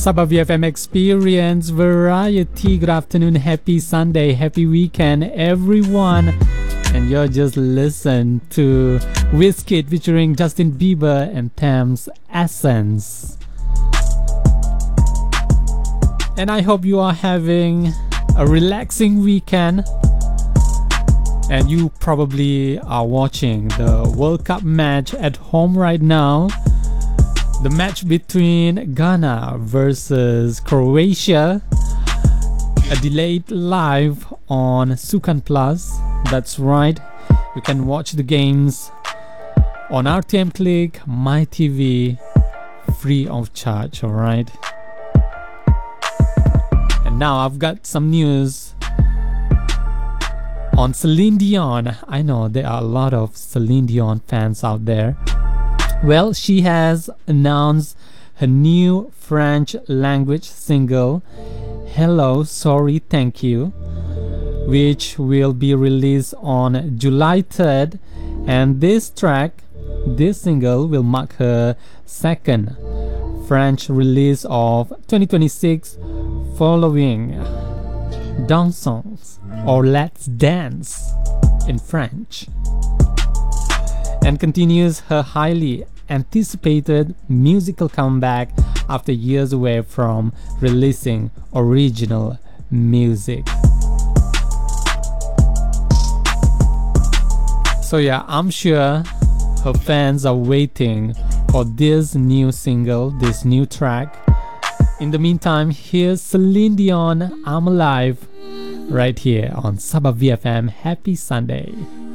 Sabah VFM Experience Variety. Good afternoon, happy Sunday, happy weekend, everyone. And you're just listening to Wizkid featuring Justin Bieber and Thames Essence. And I hope you are having a relaxing weekend. And you probably are watching the World Cup match at home right now. The match between Ghana versus Croatia. A delayed live on Sukan Plus. That's right. You can watch the games on RTM Click, MyTV, free of charge, alright? And now I've got some news on Celine Dion. I know there are a lot of Celine Dion fans out there. Well, she has announced her new French language single, Hello, Sorry, Thank You, which will be released on July 3rd. And this single will mark her second French release of 2026 following Dansons or Let's Dance in French, and continues her highly anticipated musical comeback after years away from releasing original music. So yeah, I'm sure her fans are waiting for this new single, this new track. In the meantime, here's Celine Dion, I'm Alive, right here on Sabah VFM. Happy Sunday.